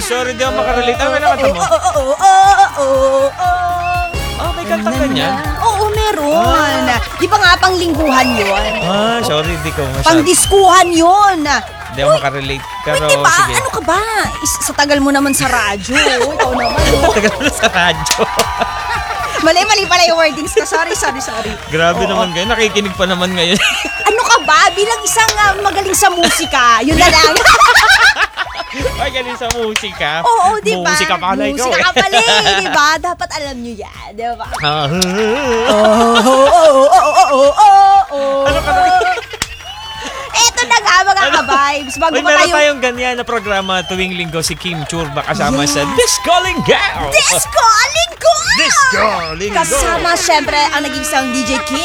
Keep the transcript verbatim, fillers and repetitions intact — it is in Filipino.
sorry, di ako makarelate. Ano na kanta mo? Oo, oo, oo, oo, oo. Ah, may kanta ka niyan? Oo, meron. Di ba nga pang lingguhan yun? Ah, sorry, di ko masyado. Pang diskuhan yun. Di ako makarelate. Pero, Di ba? sige. Ano ka ba? Is- sa tagal mo naman sa radyo. Ikaw naman. oh. Tagal mo sa radyo. Mali-mali pala yung wordings ko. Sorry, sorry, sorry. Grabe Oo. naman kayo. Nakikinig pa naman ngayon. Ano ka ba? Bilang isang ah, magaling sa musika, yun na lang. Ay, galing sa musika. Oo, di ba? Musika pala ikaw Musika eh. ka pala eh, di ba? Dapat alam nyo yan, di ba? Ah, Oh, oh, oh, oh, oh, oh, oh, oh. Ano ka na? Eto na nga, mga ka-vibes. Bago Uy, pa meron tayo... tayong ganyan na programa tuwing linggo si Kim Churba kasama sa Disco Linggo. Disco Linggo! Disco Linggo. Kasama, syempre, ang naging isang D J Kim.